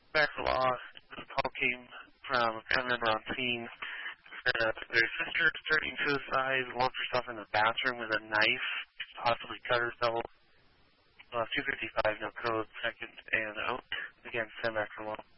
Back to law. The call came from a family member on scene. Their sister is threatening suicide, locked herself in the bathroom with a knife, possibly cut herself. 255, no code, second and out. Again, stand back for law.